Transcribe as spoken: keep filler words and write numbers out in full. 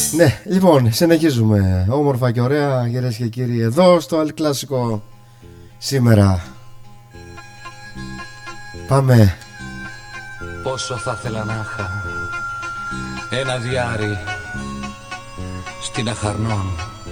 Ναι, λοιπόν, συνεχίζουμε όμορφα και ωραία, κυρίες και κύριοι, εδώ στο Αλ Κλάσικο σήμερα. Πάμε. Πόσο θα ήθελα να είχα ένα διάρρη στην Αχαρνών